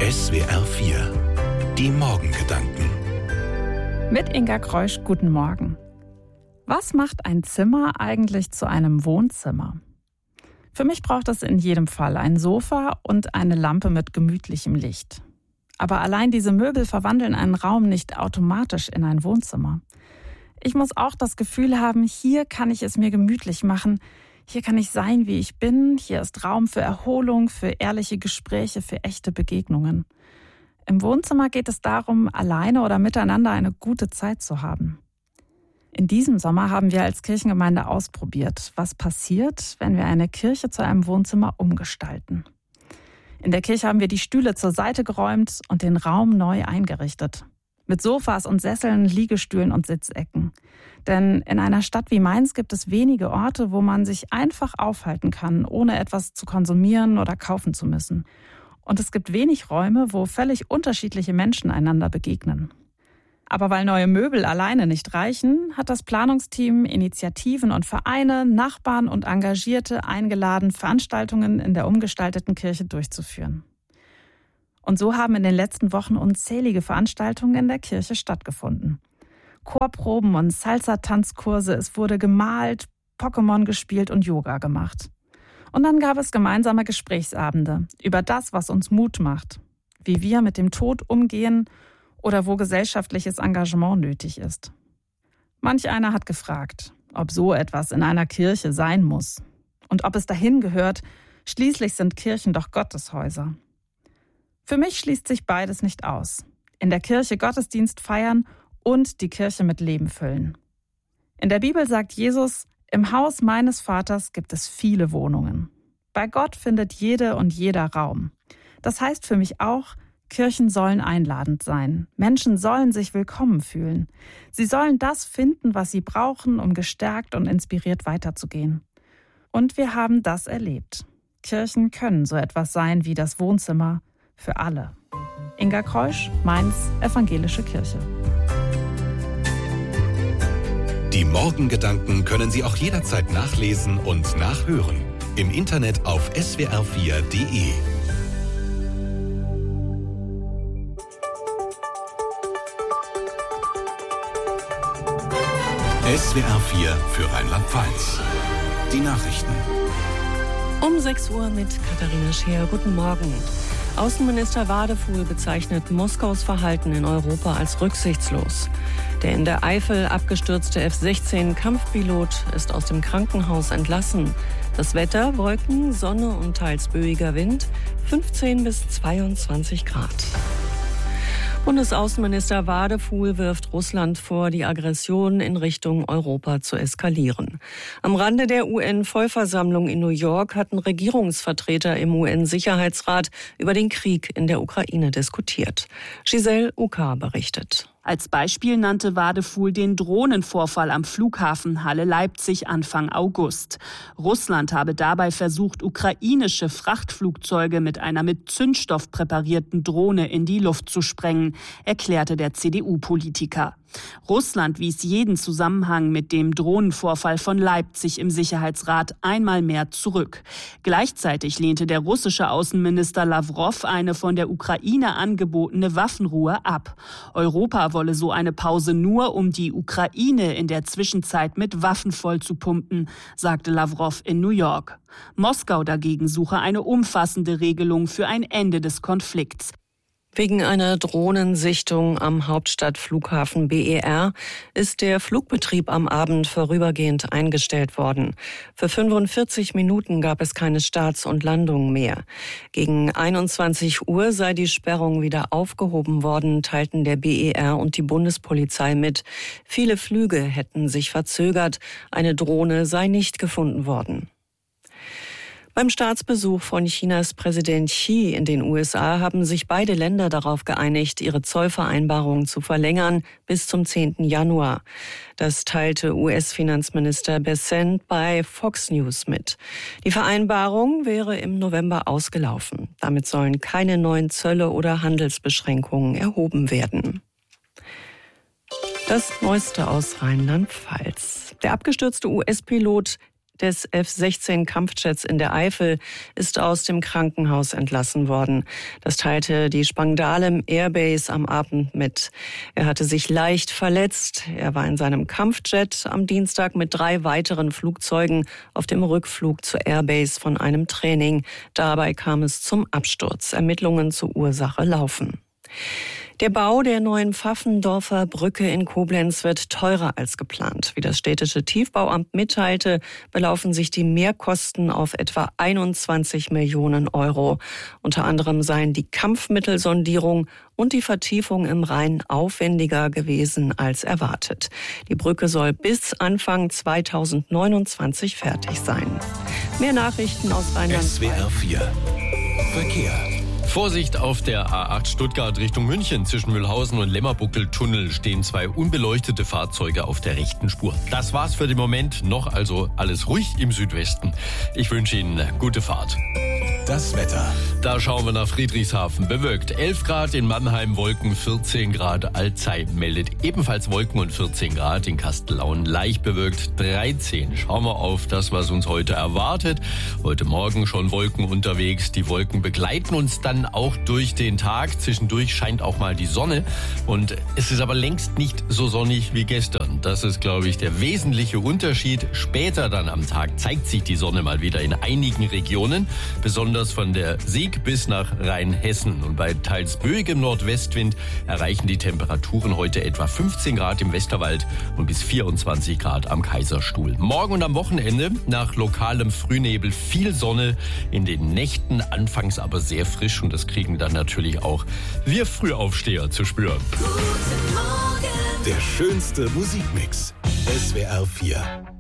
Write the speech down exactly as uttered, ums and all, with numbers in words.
S W R vier. Die Morgengedanken. Mit Inga Kreusch, guten Morgen. Was macht ein Zimmer eigentlich zu einem Wohnzimmer? Für mich braucht es in jedem Fall ein Sofa und eine Lampe mit gemütlichem Licht. Aber allein diese Möbel verwandeln einen Raum nicht automatisch in ein Wohnzimmer. Ich muss auch das Gefühl haben, hier kann ich es mir gemütlich machen, hier kann ich sein, wie ich bin, hier ist Raum für Erholung, für ehrliche Gespräche, für echte Begegnungen. Im Wohnzimmer geht es darum, alleine oder miteinander eine gute Zeit zu haben. In diesem Sommer haben wir als Kirchengemeinde ausprobiert, was passiert, wenn wir eine Kirche zu einem Wohnzimmer umgestalten. In der Kirche haben wir die Stühle zur Seite geräumt und den Raum neu eingerichtet. Mit Sofas und Sesseln, Liegestühlen und Sitzecken. Denn in einer Stadt wie Mainz gibt es wenige Orte, wo man sich einfach aufhalten kann, ohne etwas zu konsumieren oder kaufen zu müssen. Und es gibt wenig Räume, wo völlig unterschiedliche Menschen einander begegnen. Aber weil neue Möbel alleine nicht reichen, hat das Planungsteam Initiativen und Vereine, Nachbarn und Engagierte eingeladen, Veranstaltungen in der umgestalteten Kirche durchzuführen. Und so haben in den letzten Wochen unzählige Veranstaltungen in der Kirche stattgefunden. Chorproben und Salsa-Tanzkurse, es wurde gemalt, Pokémon gespielt und Yoga gemacht. Und dann gab es gemeinsame Gesprächsabende über das, was uns Mut macht, wie wir mit dem Tod umgehen oder wo gesellschaftliches Engagement nötig ist. Manch einer hat gefragt, ob so etwas in einer Kirche sein muss und ob es dahin gehört, schließlich sind Kirchen doch Gotteshäuser. Für mich schließt sich beides nicht aus. In der Kirche Gottesdienst feiern und die Kirche mit Leben füllen. In der Bibel sagt Jesus, im Haus meines Vaters gibt es viele Wohnungen. Bei Gott findet jede und jeder Raum. Das heißt für mich auch, Kirchen sollen einladend sein. Menschen sollen sich willkommen fühlen. Sie sollen das finden, was sie brauchen, um gestärkt und inspiriert weiterzugehen. Und wir haben das erlebt. Kirchen können so etwas sein wie das Wohnzimmer für alle. Inga Kreusch, Mainz, Evangelische Kirche. Die Morgengedanken können Sie auch jederzeit nachlesen und nachhören. Im Internet auf S W R vier Punkt de. S W R vier für Rheinland-Pfalz. Die Nachrichten. Um sechs Uhr mit Katharina Scheer. Guten Morgen. Außenminister Wadefuhl bezeichnet Moskaus Verhalten in Europa als rücksichtslos. Der in der Eifel abgestürzte F sechzehn Kampfpilot ist aus dem Krankenhaus entlassen. Das Wetter: Wolken, Sonne und teils böiger Wind, fünfzehn bis zweiundzwanzig Grad. Bundesaußenminister Wadefuhl wirft Russland vor, die Aggression in Richtung Europa zu eskalieren. Am Rande der U N-Vollversammlung in New York hatten Regierungsvertreter im U N-Sicherheitsrat über den Krieg in der Ukraine diskutiert. Giselle Uka berichtet. Als Beispiel nannte Wadefuhl den Drohnenvorfall am Flughafen Halle-Leipzig Anfang August. Russland habe dabei versucht, ukrainische Frachtflugzeuge mit einer mit Zündstoff präparierten Drohne in die Luft zu sprengen, erklärte der C D U-Politiker. Russland wies jeden Zusammenhang mit dem Drohnenvorfall von Leipzig im Sicherheitsrat einmal mehr zurück. Gleichzeitig lehnte der russische Außenminister Lawrow eine von der Ukraine angebotene Waffenruhe ab. Europa wolle so eine Pause nur, um die Ukraine in der Zwischenzeit mit Waffen vollzupumpen, sagte Lawrow in New York. Moskau dagegen suche eine umfassende Regelung für ein Ende des Konflikts. Wegen einer Drohnensichtung am Hauptstadtflughafen B E R ist der Flugbetrieb am Abend vorübergehend eingestellt worden. Für fünfundvierzig Minuten gab es keine Starts und Landungen mehr. Gegen einundzwanzig Uhr sei die Sperrung wieder aufgehoben worden, teilten der B E R und die Bundespolizei mit. Viele Flüge hätten sich verzögert, eine Drohne sei nicht gefunden worden. Beim Staatsbesuch von Chinas Präsident Xi in den U S A haben sich beide Länder darauf geeinigt, ihre Zollvereinbarungen zu verlängern bis zum zehnten Januar. Das teilte U S-Finanzminister Bessent bei Fox News mit. Die Vereinbarung wäre im November ausgelaufen. Damit sollen keine neuen Zölle oder Handelsbeschränkungen erhoben werden. Das Neueste aus Rheinland-Pfalz. Der abgestürzte U S-Pilot des F sechzehn Kampfjets in der Eifel ist aus dem Krankenhaus entlassen worden. Das teilte die Spangdahlem Airbase am Abend mit. Er hatte sich leicht verletzt. Er war in seinem Kampfjet am Dienstag mit drei weiteren Flugzeugen auf dem Rückflug zur Airbase von einem Training. Dabei kam es zum Absturz. Ermittlungen zur Ursache laufen. Der Bau der neuen Pfaffendorfer Brücke in Koblenz wird teurer als geplant. Wie das städtische Tiefbauamt mitteilte, belaufen sich die Mehrkosten auf etwa einundzwanzig Millionen Euro. Unter anderem seien die Kampfmittelsondierung und die Vertiefung im Rhein aufwendiger gewesen als erwartet. Die Brücke soll bis Anfang zweitausendneunundzwanzig fertig sein. Mehr Nachrichten aus Rheinland-Pfalz. S W R vier Verkehr. Vorsicht auf der A acht Stuttgart Richtung München. Zwischen Mühlhausen und Lemmerbuckel-Tunnel stehen zwei unbeleuchtete Fahrzeuge auf der rechten Spur. Das war's für den Moment. Noch also alles ruhig im Südwesten. Ich wünsche Ihnen gute Fahrt. Das Wetter. Da schauen wir nach Friedrichshafen. Bewölkt. elf Grad in Mannheim, Wolken vierzehn Grad. Alzey meldet ebenfalls Wolken und vierzehn Grad. In Kastellaun leicht bewölkt dreizehn. Schauen wir auf das, was uns heute erwartet. Heute Morgen schon Wolken unterwegs. Die Wolken begleiten uns dann auch durch den Tag. Zwischendurch scheint auch mal die Sonne. Und es ist aber längst nicht so sonnig wie gestern. Das ist, glaube ich, der wesentliche Unterschied. Später dann am Tag zeigt sich die Sonne mal wieder in einigen Regionen. Besonders von der Sieg bis nach Rheinhessen. Und bei teils böigem Nordwestwind erreichen die Temperaturen heute etwa fünfzehn Grad im Westerwald und bis vierundzwanzig Grad am Kaiserstuhl. Morgen und am Wochenende nach lokalem Frühnebel viel Sonne, in den Nächten anfangs aber sehr frisch. Und das kriegen dann natürlich auch wir Frühaufsteher zu spüren. Der schönste Musikmix. S W R vier.